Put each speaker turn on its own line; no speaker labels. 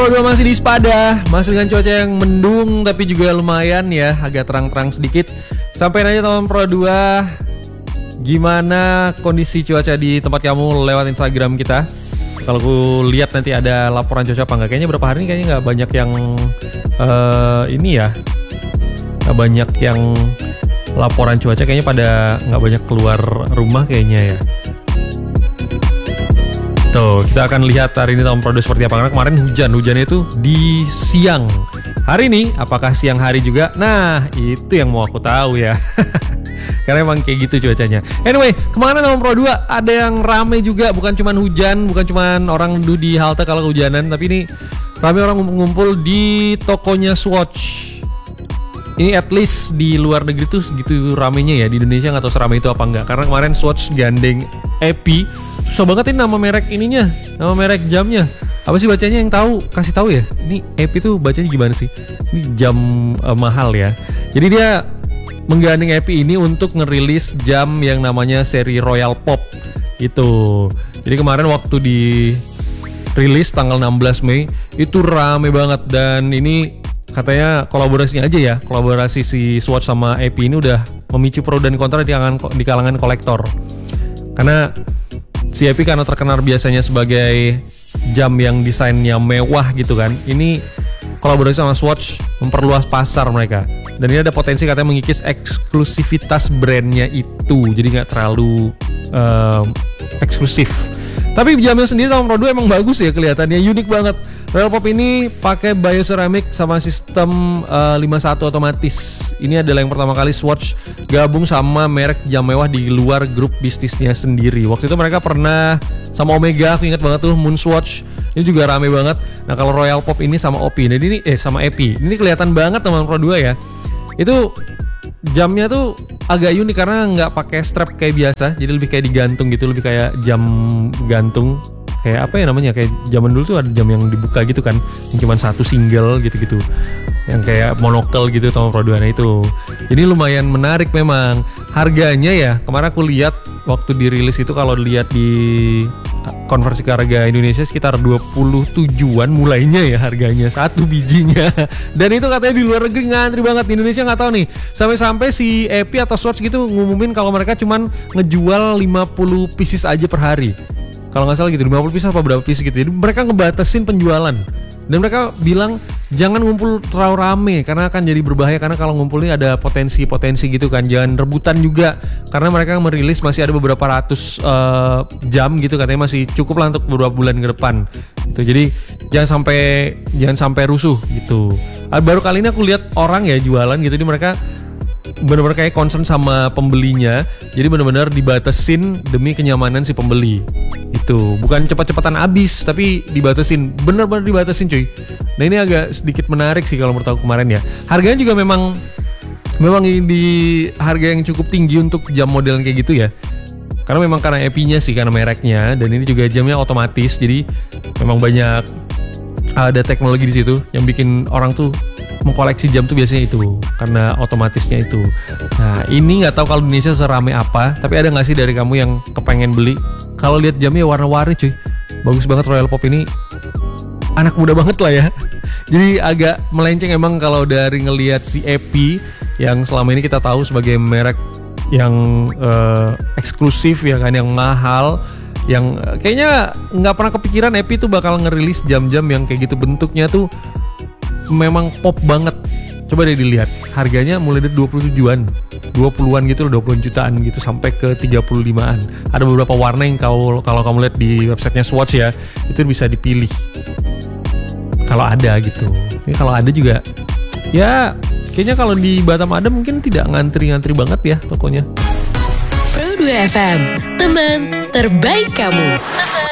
Pro 2 masih di Spada, masih dengan cuaca yang mendung tapi juga lumayan ya, agak terang-terang sedikit. Sampai nanya teman Pro 2, gimana kondisi cuaca di tempat kamu lewat Instagram kita. Kalau aku lihat nanti ada laporan cuaca apa enggak. Kayaknya berapa hari ini kayaknya nggak banyak yang ini ya, nggak banyak yang laporan cuaca, kayaknya pada nggak banyak keluar rumah kayaknya ya. Tuh, kita akan lihat hari ini tahun Pro 2 seperti apa. Karena kemarin hujannya itu di siang. Hari ini, apakah siang hari juga? Nah, itu yang mau aku tahu ya. Karena emang kayak gitu cuacanya. Anyway, kemana tahun Pro 2? Ada yang rame juga, bukan cuma hujan, bukan cuma orang duduk di halte kalau kehujanan, tapi ini rame orang ngumpul di tokonya Swatch. Ini at least di luar negeri tuh segitu ramenya ya. Di Indonesia nggak tahu seramai itu apa enggak. Karena kemarin Swatch gandeng Epi. Susah banget ini nama merek ininya, nama merek jamnya. Apa sih bacanya, yang tahu kasih tahu ya. Ini Epi tuh bacanya gimana sih? Ini jam mahal ya. Jadi dia menggandeng Epi ini untuk ngerilis jam yang namanya seri Royal Pop itu. Jadi kemarin waktu di rilis tanggal 16 Mei itu rame banget, dan ini katanya kolaborasinya aja ya, kolaborasi si Swatch sama Epi ini udah memicu pro dan kontra di kalangan kolektor. Karena si Epi karena terkenal biasanya sebagai jam yang desainnya mewah gitu kan. Ini kolaborasi sama Swatch memperluas pasar mereka. Dan ini ada potensi katanya mengikis eksklusivitas brandnya itu. Jadi gak terlalu eksklusif. Tapi jamnya sendiri tahun Pro 2 emang bagus ya kelihatannya, unik banget. Royal Pop ini pakai bioceramic sama sistem 51 otomatis. Ini adalah yang pertama kali Swatch gabung sama merek jam mewah di luar grup bisnisnya sendiri. Waktu itu mereka pernah sama Omega, aku ingat banget tuh, Moonswatch. Ini juga rame banget. Nah kalau Royal Pop ini sama Opi, nah ini sama Epi. Ini kelihatan banget teman Pro 2 ya. Itu jamnya tuh agak unik karena nggak pakai strap kayak biasa, jadi lebih kayak digantung gitu, lebih kayak jam gantung. Kayak apa ya namanya, kayak zaman dulu tuh ada jam yang dibuka gitu kan, yang cuma satu single gitu-gitu, yang kayak monokel gitu tahun Pro 2. Nah itu jadi lumayan menarik memang. Harganya ya kemarin aku lihat waktu dirilis itu, kalau dilihat di konversi ke harga Indonesia sekitar 27-an mulainya ya harganya satu bijinya. Dan itu katanya di luar negeri ngantri banget. Di Indonesia nggak tahu nih, sampai-sampai si Epi atau Swatch gitu ngumumin kalau mereka cuman ngejual 50 pieces aja per hari. Kalau nggak salah gitu, 50 pieces apa berapa pieces gitu. Jadi mereka ngebatasin penjualan. Dan mereka bilang jangan ngumpul terlalu rame karena akan jadi berbahaya, karena kalau ngumpul ini ada potensi gitu kan. Jangan rebutan juga karena mereka merilis masih ada beberapa ratus jam gitu, katanya masih cukup lah untuk beberapa bulan ke depan gitu. Jadi jangan sampai rusuh gitu. Baru kali ini aku lihat orang ya jualan gitu, jadi mereka benar-benar kayak concern sama pembelinya. Jadi benar-benar dibatasin demi kenyamanan si pembeli. Itu bukan cepat-cepatan habis, tapi dibatasin, benar-benar dibatasin cuy. Nah ini agak sedikit menarik sih kalau menurut aku kemarin ya. Harganya juga memang di harga yang cukup tinggi untuk jam model kayak gitu ya. Karena memang karena Epi-nya sih, karena mereknya, dan ini juga jamnya otomatis. Jadi memang banyak ada teknologi di situ yang bikin orang tuh mengkoleksi jam tuh biasanya itu karena otomatisnya itu. Nah ini nggak tahu kalau di Indonesia serame apa, tapi ada nggak sih dari kamu yang kepengen beli? Kalau lihat jamnya warna-warni cuy, bagus banget. Royal Pop ini anak muda banget lah ya. Jadi agak melenceng emang kalau dari ngelihat si Epi yang selama ini kita tahu sebagai merek yang eksklusif ya kan, yang mahal, yang kayaknya nggak pernah kepikiran Epi tuh bakal ngerilis jam-jam yang kayak gitu. Bentuknya tuh memang pop banget. Coba deh dilihat, harganya mulai dari 27-an, 20-an gitu loh, 20 jutaan gitu sampai ke 35-an. Ada beberapa warna yang kalau kamu lihat di websitenya Swatch ya, itu bisa dipilih kalau ada gitu. Ini kalau ada juga ya kayaknya kalau di Batam ada mungkin tidak ngantri-ngantri banget ya tokonya.
Pro 2 FM, teman terbaik kamu.